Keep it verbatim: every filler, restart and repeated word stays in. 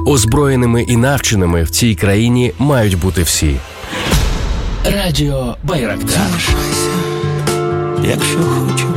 Озброєними і навченими в цій країні мають бути всі. Радіо Байрактар. Залишайся, якщо хочеш.